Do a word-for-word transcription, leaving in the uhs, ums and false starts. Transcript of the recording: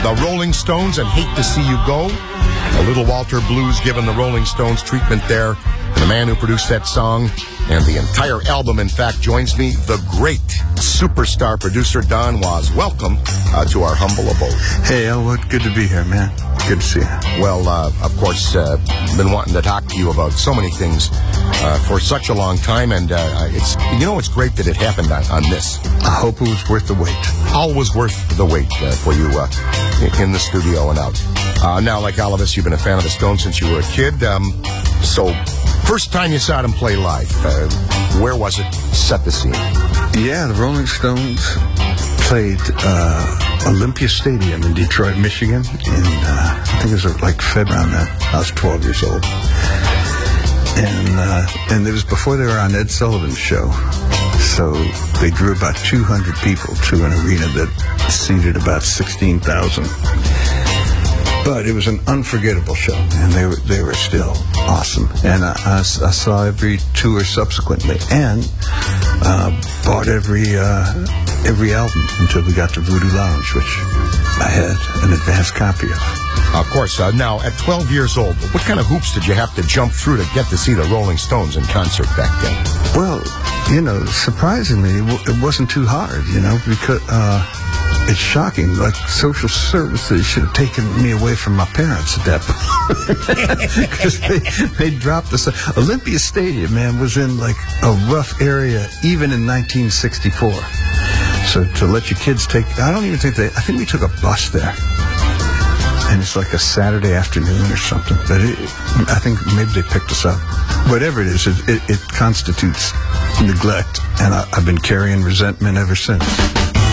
the Rolling Stones and Hate to See You Go. A Little Walter Blues given the Rolling Stones treatment there. And the man who produced that song and the entire album, in fact, joins me, the great superstar producer Don Was. Welcome uh, to our humble abode. Hey, Elwood, good to be here, man. Good to see you. Well, uh, of course, uh, been wanting to talk to you about so many things uh, for such a long time, and uh, it's you know it's great that it happened on, on this. I hope it was worth the wait. Always worth the wait uh, for you uh, in the studio and out. Uh, now, like all of us, you've been a fan of the Stones since you were a kid. Um, so, first time you saw them play live, uh, where was it? Set the scene. Yeah, the Rolling Stones played uh, Olympia Stadium in Detroit, Michigan, in, uh, I think it was like February around then. I was twelve years old. And, uh, and it was before they were on Ed Sullivan's show. So they drew about two hundred people to an arena that seated about sixteen thousand. But it was an unforgettable show, and they were they were still awesome. And I, I, I saw every tour subsequently, and uh, bought every uh, every album until we got to Voodoo Lounge, which I had an advanced copy of. Of course. Uh, now, at twelve years old, what kind of hoops did you have to jump through to get to see the Rolling Stones in concert back then? Well, you know, surprisingly, it, w- it wasn't too hard, you know, because uh, it's shocking. Like, social services should have taken me away from my parents at that point. Because they, they dropped us. Olympia Stadium, man, was in, like, a rough area, even in nineteen sixty-four. So to let your kids take, I don't even think they, I think we took a bus there. And it's like a Saturday afternoon or something. But it, I think maybe they picked us up. Whatever it is, it, it, it constitutes neglect. And I, I've been carrying resentment ever since.